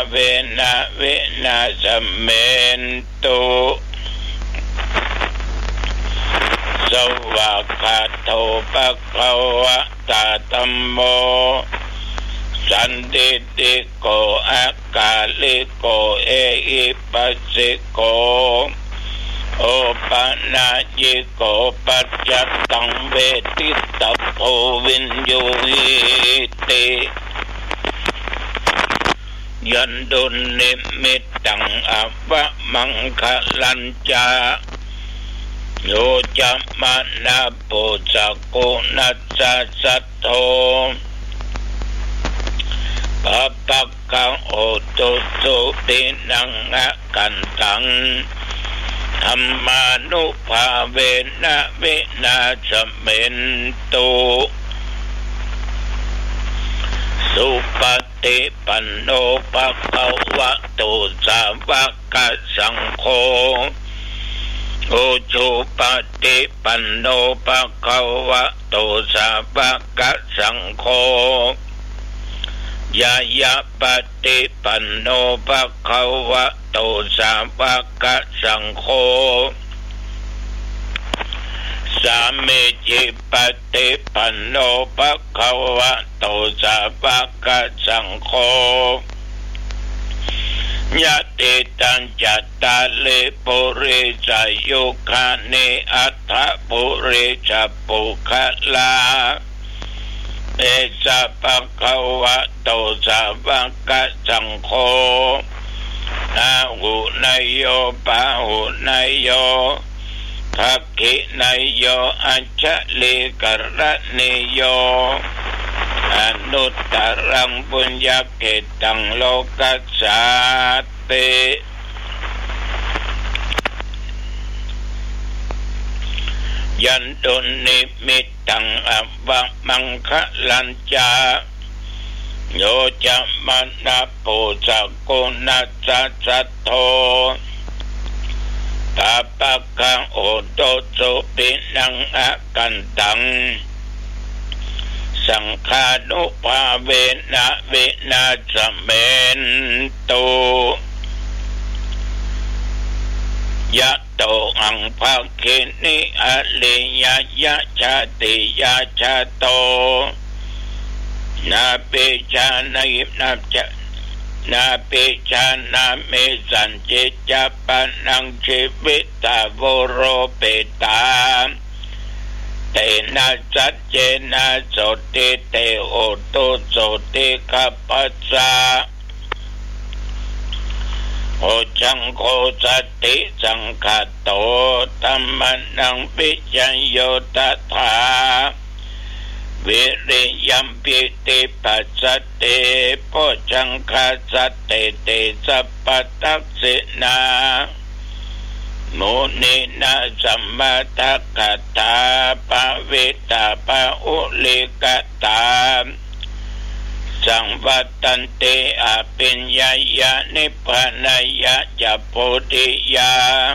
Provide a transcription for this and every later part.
เวนะเวนะสัมเมนตุสวากขาโตภะคะวะตะธัมโมสันติติโกอากาลิโกเอหิปัสสิโกโอปะนายิโกปัจจตังเวทิตัพโพวินโยหิติยันดุนิมิตตังอวะมังคลัญจาโยจัมมานาปุจโกนัสสะสัทโธปะปะกังโอตุสุตินังอะกันตังธัมมานุภาเวนะเวนะสัมเมนตุสุปฏิปันโนภะคะวะโตสาวกสังโฆโอจุปฏิปันโนภะคะวะโตสาวกสังโฆยายะปฏิปันโนภะคะวะโตสาวกสังโฆสามีจิปฏิปันโนภะคะวะโตสาวกสังโฆยะติตังจัตตาลิปุริสายุคานิอัฏฐปุริสปุคลาเอสะภะคะวะโตสาวกสังโฆอาหุนายโยปะหุนายโยทักขินายโยอัจฉลิกรณิโยอนุตตรังปุญญเกตังโลกัสสาติยันตุนิมิตตังอวะมังคลัญจาโยจัมมานาปุจโกนัสสะสัทโธปะปะกังโอโตสุปินังอะกันตังสังฆานุภาเวนะเวนะสัมเมนตุยะโตอังภาคินิอลิยยะชาติยะชาโตนาเปชานายินาจะนาเปชานาเมสันจิจปะนังชีวิตาโวโรเปตาเตนะสัจเจนะโสติเตโอตุโสติกัปปัสสะโอจังโคสติสังคโตธัมมานังปิจัญโยตถาวิริยัมปิติปัสสติโพชังคาสติเตสัพพทักษินามุนินาสัมมาทัคคะตาปะเวตาปะอุลิกตาสังวัตตันติอาปิญญายะนิพพานายะจะโพธิยา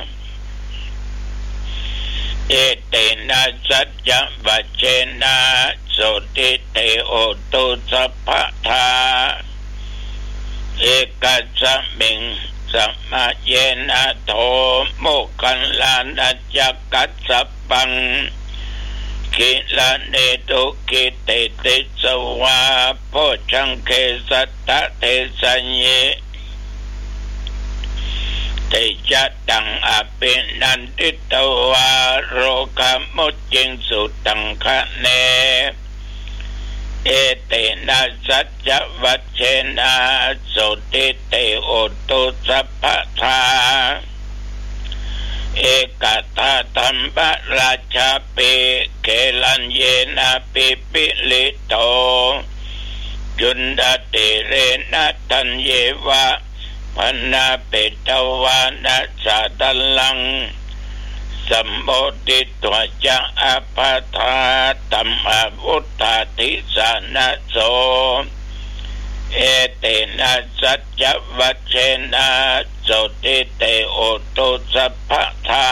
เอเตนะสัจจวัจเจนะโสติเตโอตุสัพพทาเอกัสสมิงสัมมาเยนะโทโมคัลลานะจักกัสสปังกิลาเนตุกิเตติสวาโพชังเคสัตตะเทสัญเยเตจัตตังอภินันติตวาโรคมุจิงสุตังคะเนเอเตนะสัจจวัจเจนะโสติเตโอตุสัพพทาเอกตาธัมปราชาปิเกลัญเยนะปิปิลิโตจุนดาติเรนะทัญเยวะพนาเปตวานะสาดัลลังสัมโมติตัวจะอภาธาตัมอาวุธาติสานะโสเอเตนะสัจจวัจเจนะโสติเตโอตุสัพพทา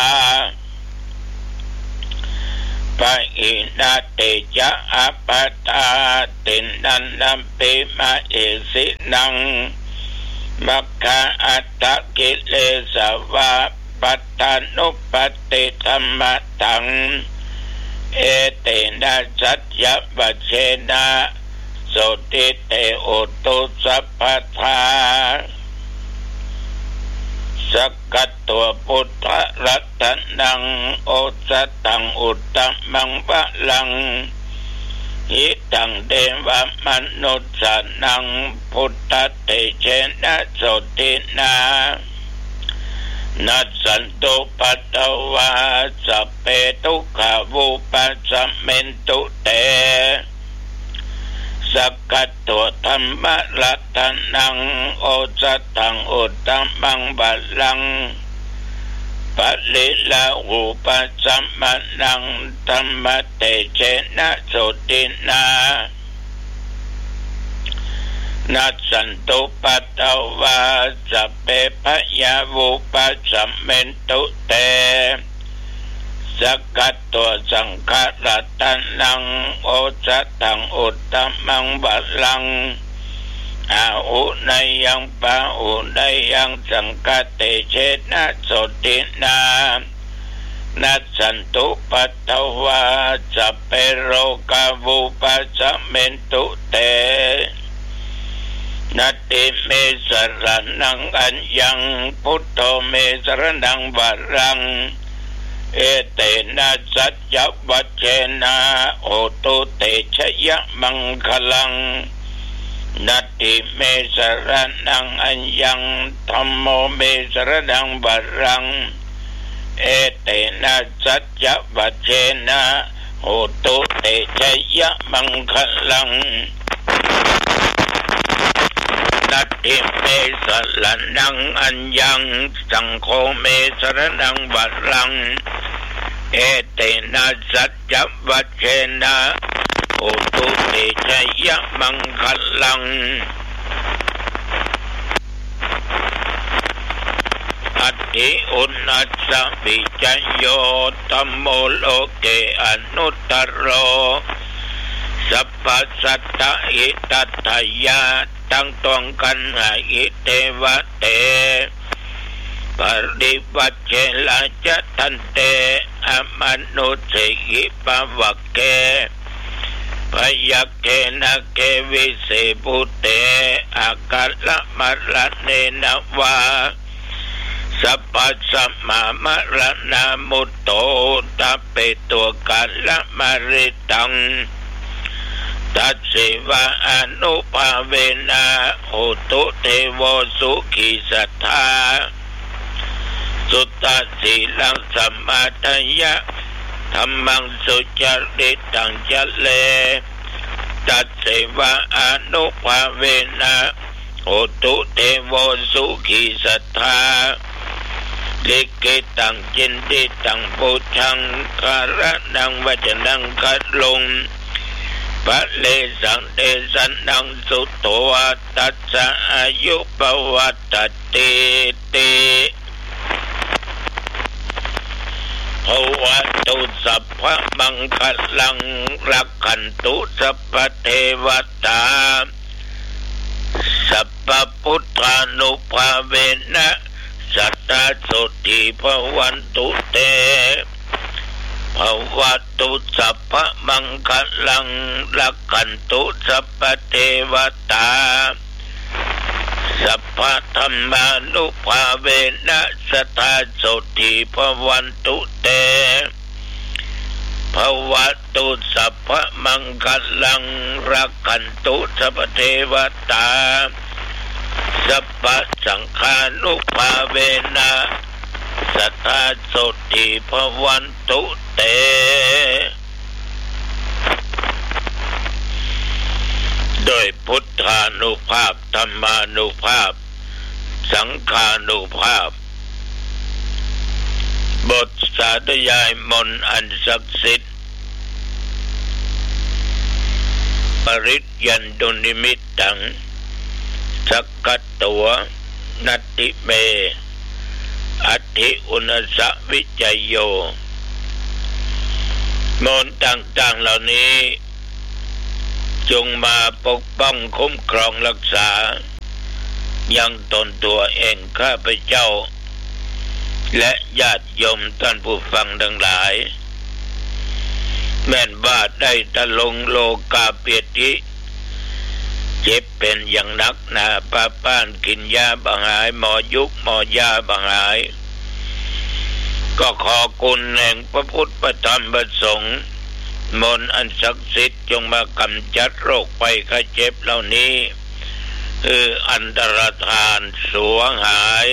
ปะอินาเตจะอภาธาตินันนัมปิมาเอสินังมัคคะอัตตกิเลสวะปัตตานุปติธัมมะตังเอเตนะสัจจวัชเชนะโสติเตโอตุสัพพทาสักกัตตัวพุทธรัตนังโอสตังอุตตมังวะลังหิตังเดวะมนุสสานังพุทธเตเชนะโสตินานัสสันตุปัตตวาสัพเพทุกขวุปัสสมินตุเตสักกัตตัวธรรมรัตนังโอสตังอุตตมังบัลลังปัลลิลาหูปัสสมนังธรรมเตเชนะโสตินานัสสันตุปัตตวาสัพเพพยาวุปัสสมินตุเตสักกัตตัวสังฆรัตนังโอสตังอุตตมังบัลลังอาหุนยังปะหุนยังสังฆเตเชนะโสตินานัสสันตุปัตตวาสัพเพโรกาวุปัสสมินตุเตนัตติเมสรนังอัญญังพุทโธเมสรนังวรังเอเตนะสัจจวัชเชนะโอตุเตชยมังคลังนัตติเมสรนังอัญญังธัมโมเมสรนังวรังเอเตนะสัจจวัชเชนะโอตุเตชยมังคลังนัตติเมสรนังอัญญังสังโฆเมสรนังวรังเอเตนะสัจจวัชเชนะโอตุเตชยมังคลังอัตถิอุนัสสวิจโยธัมโมโลเกอนุตตโรสัพพสัตตะหิตัตถยาตั้งตวงกันหาอิเตวะเตปริวัชเชลาจะทันเตอมนุเสหิปวักเกพยักเกนะเกวิเสปุเตอากัลละมะระเนนะวาสัพพสัมมามะระนามุตโตตะเปตัวกัลละมะริตังตัสสิวะอนุภาเวนะโหตุเทโวสุขิสัทธาสุตตสีลังสัมมาทัญญะธัมมังสุจริตังจะเลตัสสิวะอนุภาเวนะโหตุเทโวสุขิสัทธาลิกิตังจินติตังปุชังคารนังวัจนังคัดลงปะเลสังเตสันนังสุตโตตัสสะอายุปวัตติติภวัตุสัพพะมังคลังรักขันตุสัพพเทวตาสัพพพุทธานุภาเวนะสัตตาโสติภวันตุเตภวัตุสัพพะมังคลังรักขันตุสัพพเทวตาสัพพะธัมมานุภาเวนะสัทธาโสติภวันตุเตภวัตุสัพพะมังคลังรักขันตุสัพพเทวตาสัพพะสังฆานุภาเวนะสัทธาโสติภวันตุเตโดยพุทธานุภาพธรรมานุภาพสังฆานุภาพบทสาธยายมนต์อันศักดิ์สิทธิ์ปริญญันตุนิมิตตังสักกัตตัวนัตติเมอัตถิอุณสวิจโยมนต์ต่างๆเหล่านี้จงมาปกป้องคุ้มครองรักษายังตนตัวเองข้าพเจ้าและญาติโยมท่านผู้ฟังทั้งหลายแม่นว่าได้ตะลงโลกาเปียติเจ็บเป็นอย่างนักหนาป้าป้านกินยาบางหายหมอยุกหมอยาบางหายก็ขอคุณแห่งพระพุทธพระธรรมพระสงฆ์มนต์อันศักดิ์สิทธิ์จงมากำจัดโรคภัยไข้เจ็บเหล่านี้อันตรธานสวงหาย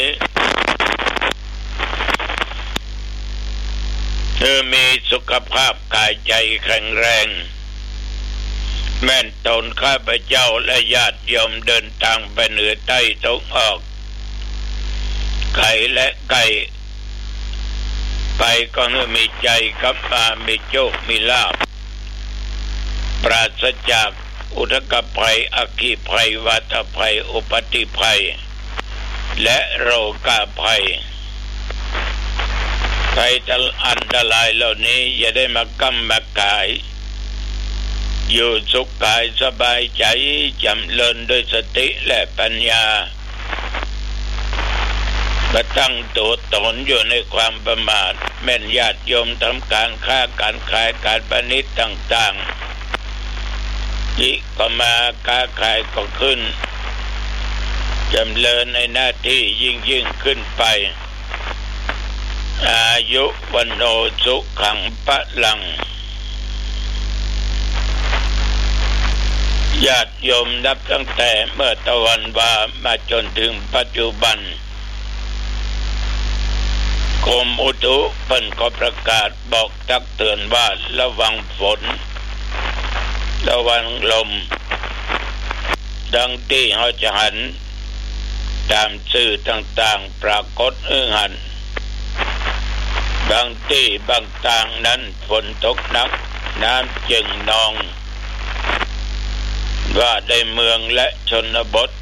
มีสุขภาพกายใจแข็งแรงแม่นตนข้าพเจ้าและญาติโยมเดินทางไปเหนือใต้ตกออกไก่และไก่ไปก็เมื่อมีใจกลับมามีโชคมีลาภปราศจากอุทกภัยอัคคีภัยวัฏภัยอุปัติภัยและโรคภัยภัยอันตรายเหล่านี้อย่าได้มากำมากายอยู่สุขกายสบายใจจำเริญด้วยสติและปัญญาก็ตั้งตัวตนอยู่ในความประมาทแม่นญาติโยมทำการค้าการขายการประนิจต่างๆจิก็มาค้าขายก็ขึ้นจำเริญในหน้าที่ยิ่งขึ้นไปอายุวันโนสุขังพลังญาติโยมนับตั้งแต่เมื่อตะวันวามาจนถึงปัจจุบันกรมอุตุเพิ่นก็ประกาศบอกตักเตือนว่าระวังฝนระวังลมดังที่เขาจะหันตามสื่อต่างๆปรากฏหันบางที่บางทางนั้นฝนตกหนักน้ำจึงนองว่าในเมืองและชนบท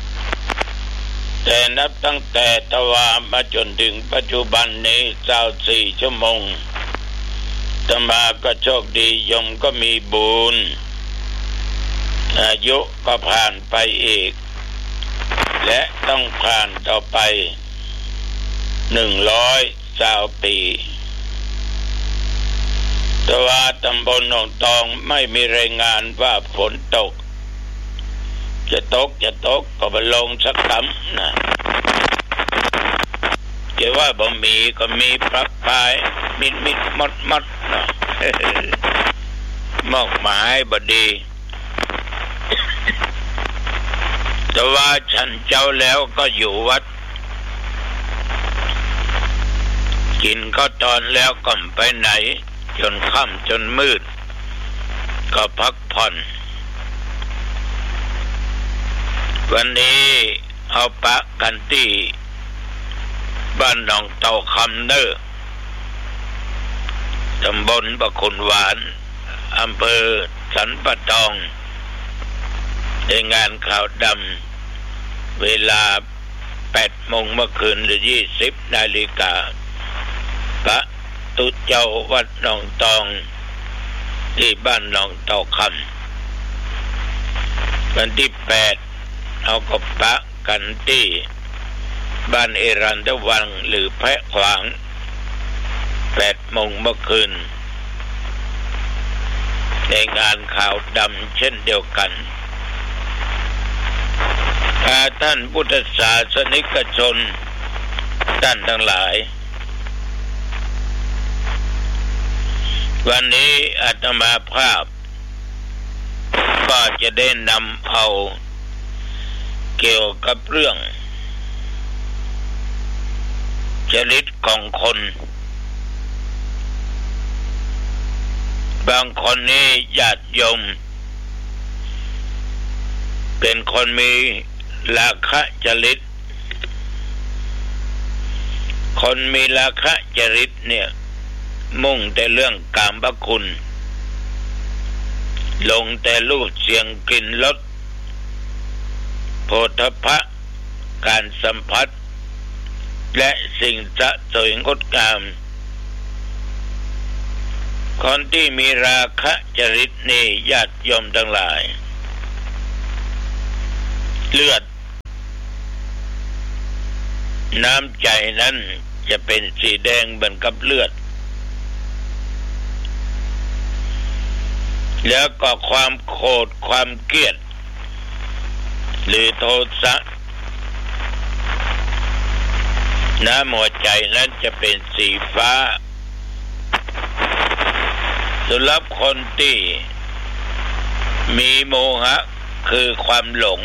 แต่นับตั้งแต่ตะวันมาจนถึงปัจจุบันนี้24 ชั่วโมงอาตมาก็โชคดีโยมก็มีบุญอายุก็ผ่านไปอีกและต้องผ่านต่อไป120 ปีแต่ว่าตำบลหนองตองไม่มีรายงานว่าฝนตกจะตกก็ไปลงสักคำนะจะว่าบ่มีก็มีปรับปลายมิดมดนะมอกหมายบดีแต่ว่าฉันเจ้าแล้วก็อยู่วัดกินก็ตอนแล้วก็ไปไหนจนค่ำจนมืดก็พักผ่อนวันนี้เอาปะกันที่บ้านหนองเต่าคำเนอตำบลประคุณหวานอำเภอสันปะตองในงานข่าวดำเวลา 8 โมงเมื่อคืนหรือ 20 นาฬิกาพระตุเจ้าวัดหนองตองที่บ้านหนองเต่าคำวันที่ 8เอากบปะกันที่บ้านเอรันตะวังหรือแพะขวาง 8 โมงเมื่อคืนในงานข่าวดำเช่นเดียวกันท่านพุทธศาสนิกชนท่านทั้งหลายวันนี้อาตมาภาพก็จะได้นำเอาเกี่ยวกับเรื่องจริตของคนบางคนนี่ญาติโยมเป็นคนมีราคะจริตคนมีราคะจริตเนี่ยมุ่งแต่เรื่องกามคุณลงแต่รูปเสียงกลิ่นรสโผฏฐัพพะการสัมผัสและสิ่งสะสวยงดงามคนที่มีราคะจริตนี่ญาติโยมทั้งหลายเลือดน้ำใจนั้นจะเป็นสีแดงเหมือนกับเลือดแล้วก็ความโกรธความเกลียดหรือโทสะน้ำหัวใจนั้นจะเป็นสีฟ้าสำหรับคนที่มีโมหะคือความหลง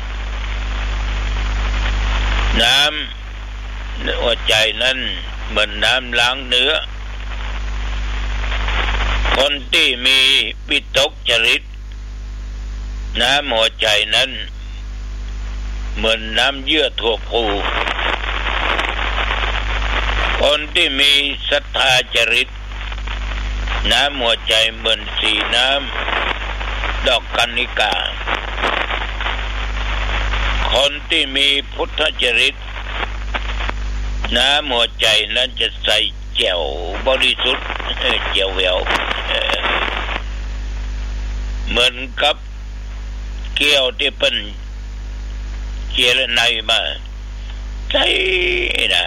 น้ำหัวใจนั้นเหมือนน้ำล้างเนื้อคนที่มีวิตกจริตน้ำหัวใจนั้นเหมือนน้ำเยื่อถั่วพูคนที่มีศรัทธาจริตน้ำหัวใจเหมือนสีน้ำดอกกัญญิกาคนที่มีพุทธจริตน้ำหัวใจนั้นจะใสแจ๋วบริสุทธิ์แจ๋วแหววเหมือนกับเกี้ยวที่เป็นเจรไนมาใช่นะ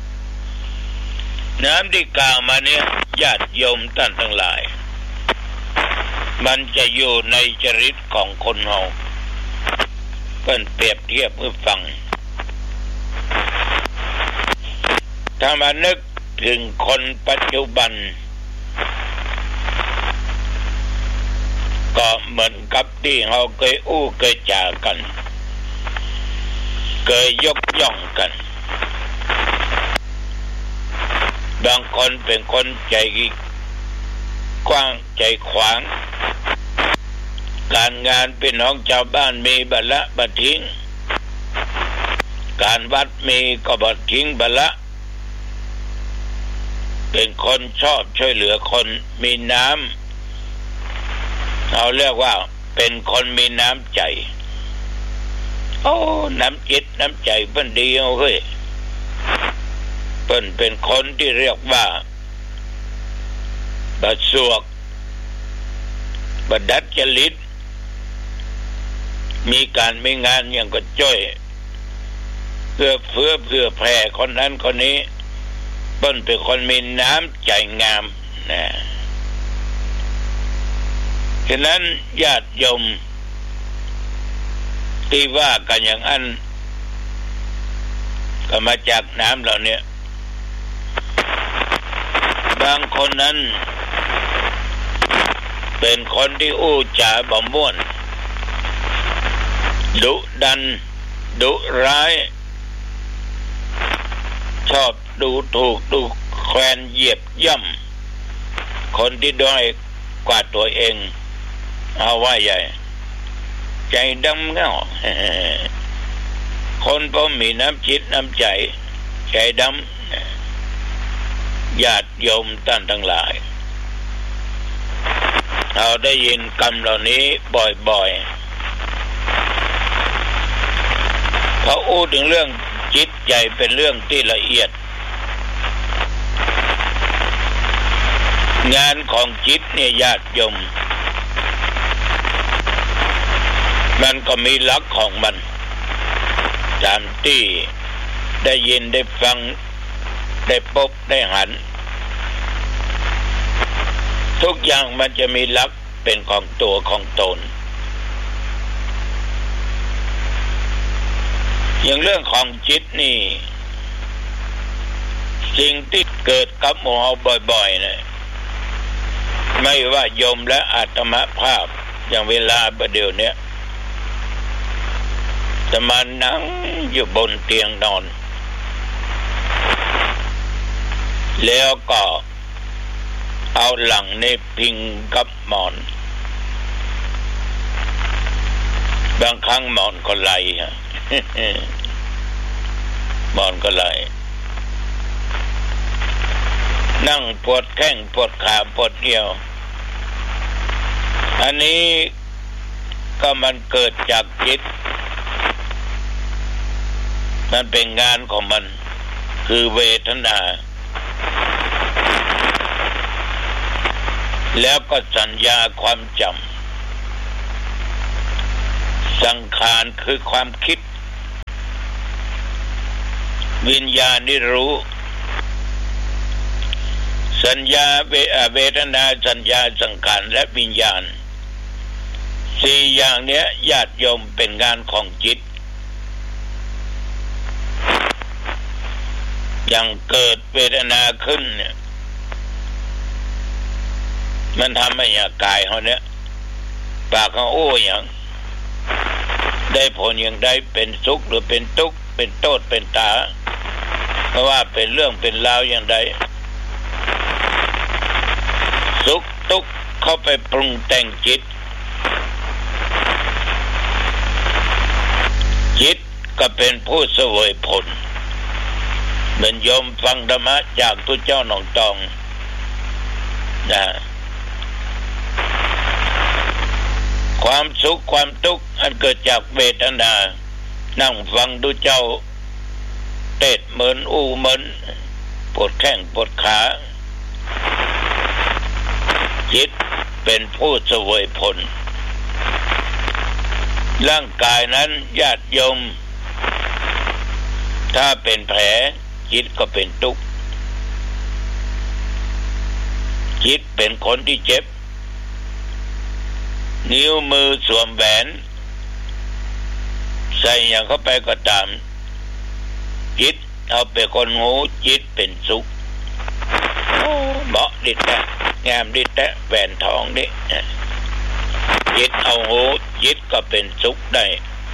น้ำที่กล่าวมาเนี่ยญาติโยมท่านทั้งหลายมันจะอยู่ในจริตของคนเฮาเพิ่นเปรียบเทียบให้ฟังถ้ามานึกถึงคนปัจจุบันก็เหมือนกับที่เฮาเคยอู้เคยจากันเคยยกย่องกันบางคนเป็นคนใจกว้างใจขวางการงานเป็นของชาวบ้านมีบัลละบัดทิ้งการวัดมีก็บัดทิ้งบัลละเป็นคนชอบช่วยเหลือคนมีน้ำเราเรียกว่าเป็นคนมีน้ำใจโอ้น้ำจิตน้ำใจเพิ่นดีเอาเฮ้ยเพิ่นเป็นคนที่เรียกว่าบัดสวกบัดดัดจริตมีการมีงานอย่างก็จ้อยเพื่อเพื่อแผ่คนนั้นคนนี้เพิ่นเป็นคนมีน้ำใจงามนะฉะนั้นญาติโยมที่ว่ากันอย่างนั้นก็มาจากน้ำเหล่านี้บางคนนั้นเป็นคนที่อู้จาบ่ม่วนดุดันดุร้ายชอบดูถูกดูแคลนเหยียบย่ำคนที่ด้อยกว่าตัวเองเอาว่าใหญ่ใจดำเงาคนพอมีน้ำจิตน้ำใจใจดำญาติโยมท่านทั้งหลายเราได้ยินคำเหล่านี้บ่อยๆเขาอู้ถึงเรื่องจิตใจเป็นเรื่องที่ละเอียดงานของจิตเนี่ยญาติโยมมันก็มีหลักของมันตามที่ได้ยินได้ฟังได้พบได้หันทุกอย่างมันจะมีหลักเป็นของตัวของตนอย่างเรื่องของจิตนี่สิ่งที่เกิดกับหมู่เฮาบ่อยๆเนี่ยไม่ว่าโยมและอาตมาภาพอย่างเวลาประเดี๋ยวนี้จะมานั่งอยู่บนเตียงนอนแล้วก็เอาหลังในพิงกับหมอนบางครั้งหมอนก็ไหลหมอนก็ไหลนั่งปวดแข้งปวดขาปวดเอวอันนี้ก็มันเกิดจากจิตมันเป็นงานของมันคือเวทนาแล้วก็สัญญาความจำสังขารคือความคิดวิญญาณนี่รู้สัญญาเวทนาสัญญาสังขารและวิญญาณสี่อย่างเนี้ยญาติโยมเป็นงานของจิตอย่างเกิดเวทนาขึ้นเนี่ยมันทำให้กายเขาเนี่ยปากเขาโอ้อย่างได้ผลอย่างใดเป็นสุขหรือเป็นทุกข์เป็นโทษเป็นตาเพราะว่าเป็นเรื่องเป็นราวอย่างใดสุขทุกข์เข้าไปปรุงแต่งจิตจิตก็เป็นผู้เสวยผลเหมือนโยมฟังธรรมะจากทุเจ้าหนองตองนะความสุขความทุกข์อันเกิดจากเวทนานั่งฟังดูเจ้าเตดเหมือนอู้เหมือนปวดแข้งปวดขาจิตเป็นผู้เสวยผลร่างกายนั้นญาติโยมถ้าเป็นแผลจิตก็เป็นทุกข์จิตเป็นคนที่เจ็บนิ้วมือสวมแหวนใส่อย่างเข้าไปก็ตามจิตเอาไปคนงูจิตเป็นสุขเหมาะดิแตะงามดิแตะแหวนทองนี่จิตเอาหูจิตก็เป็นสุขได้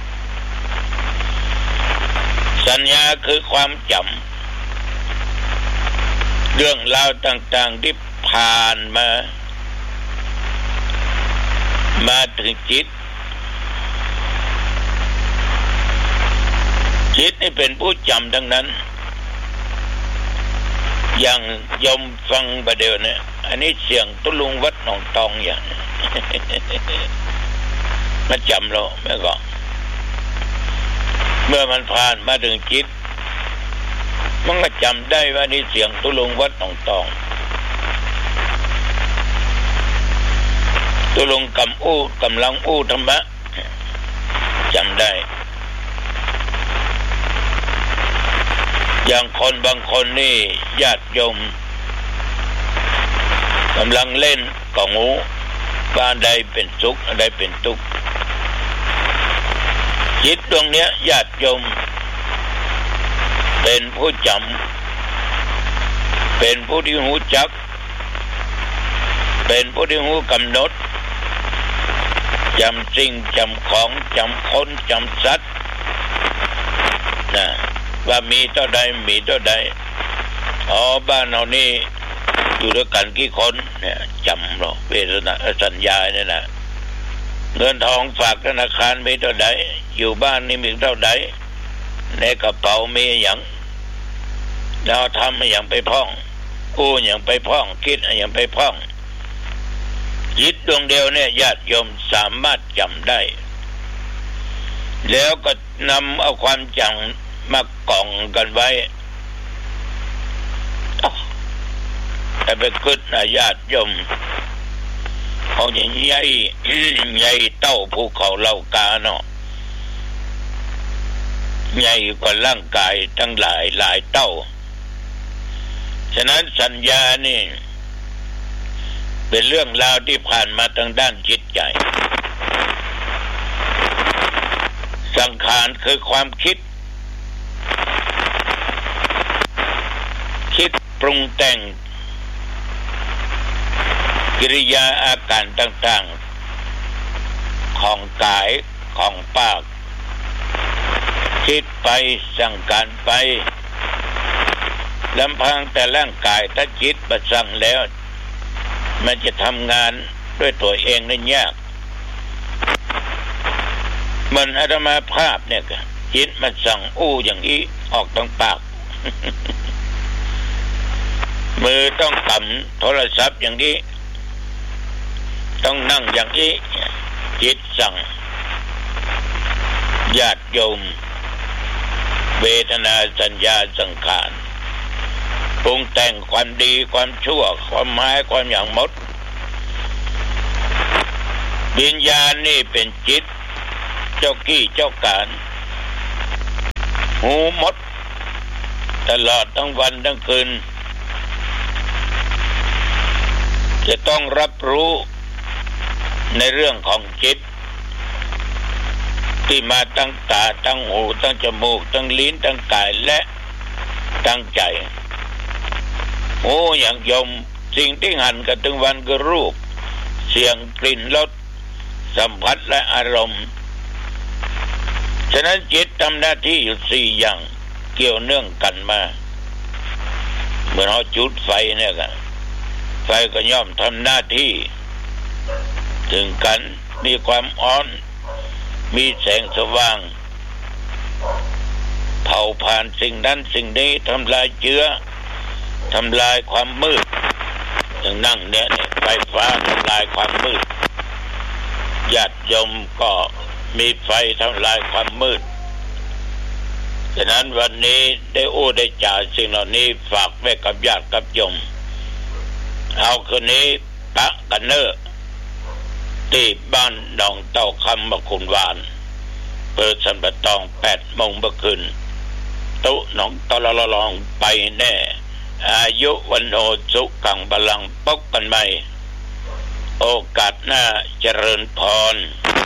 สัญญาคือความจำเรื่องราวต่างๆที่ผ่านมาถึงจิตนี่เป็นผู้จำทั้งนั้นอย่างยมฟังประเดี๋ยวเนี่ยอันนี้เสียงตุลุงวัดหนองตองอย่างมันจำเราไม่ก็เมื่อมันผ่านมาถึงจิตมันก็จำได้ว่านี่เสียงตุลุงวัดหนองตองตุลุงกำลังอู้ธรรมะจำได้อย่างคนบางคนนี่ญาติโยมกำลังเล่นก็งูว่าอันใดเป็นสุขอันใดเป็นทุกข์จิตตรงเนี้ยญาติโยมเป็นผู้จำเป็นผู้ที่หูจักเป็นผู้ที่หูกำหนดจำสิ่งจำของจำคนจำสัตว์นะว่ามีเท่าใดมีเท่าใดบ้านเรานี่อยู่ด้วยกันกี่คนเนี่ยจำหรอกเวทนาสัญญาเนี่ยนะเงินทองฝากธนาคารมีเท่าใดอยู่บ้านนี่มีเท่าใดในกระเป๋ามีอย่างเราทำอย่างไปพ้องกู้อย่างไปพ้องคิดอย่างไปพ้องจิตดวงเดียวเนี่ยญาติโยมสามารถจำได้แล้วก็นำเอาความจำมากล่องกันไว้แต่ไปกึศนะญาติโยมเขาอย่างใหญ่เต้าภูเขาเหล่ากาเนาะใหญ่กว่าร่างกายทั้งหลายเต้าฉะนั้นสัญญานี่เป็นเรื่องราวที่ผ่านมาทางด้านจิตใจสังขารคือความคิดปรุงแต่งกิริยาอาการต่างๆของกายของปากคิดไปสั่งการไปลำพังแต่ร่างกายถ้าจิตประสั่งแล้วมันจะทำงานด้วยตัวเองได้ยากมันอาตมาภาพเนี่ยจิตมันสั่งอู้อย่างนี้ออกทางปากมือต้องกำโทรศัพท์อย่างนี้ต้องนั่งอย่างนี้จิตสั่งญาติโยมเวทนาสัญญาสังขารปรุงแต่งความดีความชั่วความหมายความอย่างหมดวิญญาณนี่เป็นจิตเจ้ากี้เจ้าการหูมดตลอดทั้งวันทั้งคืนจะต้องรับรู้ในเรื่องของจิตที่มาตั้งตาตั้งหูตั้งจมูกตั้งลิ้นตั้งกายและตั้งใจโอ้อย่างยมสิ่งที่หันกันถึงวันก็รูปเสียงกลิ่นรสสัมผัสและอารมณ์ฉะนั้นจิตทำหน้าที่อยู่สี่อย่างเกี่ยวเนื่องกันมาเหมือนเราจุดไฟเนี่ยกันไฟก็ย่อมทำหน้าที่ถึงกันมีความอ่อนมีแสงสว่างเผาผ่านสิ่งนั้นสิ่งนี้ทำลายเชื้อทำลายความมืดอย่างนั่งเนี่ยไฟฟ้าทำลายความมืดญาติโยมก็มีไฟทำลายความมืดฉะนั้นวันนี้ได้ได้จ่ายสิ่งเหล่านี้ฝากไว้กับญาติกับโยมเอาคืนนี้ปะกันเนอที่บ้านดองเต้าคำมะขุนวานเปิดสันปะตอง8 โมงเมื่อคืนตุหนองตะละลองไปแน่อายุวันโอสุขังบาลังพบกันใหม่โอกาสหน้าเจริญพร